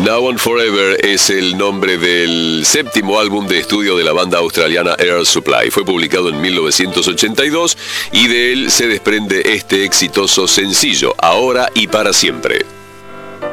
Now and Forever es el nombre del séptimo álbum de estudio de la banda australiana Air Supply. Fue publicado en 1982 y de él se desprende este exitoso sencillo, Ahora y para siempre.